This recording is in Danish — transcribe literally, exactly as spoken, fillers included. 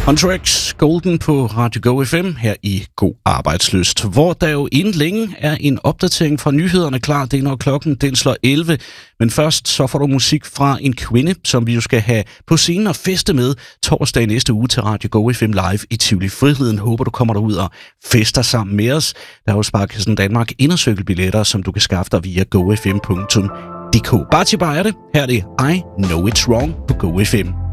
Huntrix Golden på Radio Go F M her i God Arbejdslyst, hvor der jo inden længe er en opdatering fra nyhederne klar. Det er når klokken den slår elleve. Men først så får du musik fra en kvinde, som vi jo skal have på scenen og feste med torsdag næste uge til Radio Go F M Live i Tivoli Friheden. Håber du kommer derud og fester sammen med os. Der er jo Sparkassen Danmark indercykelbilletter, som du kan skaffe dig via go f m punktum d k. Bare til bare er det. Her er det I Know It's Wrong på Go F M.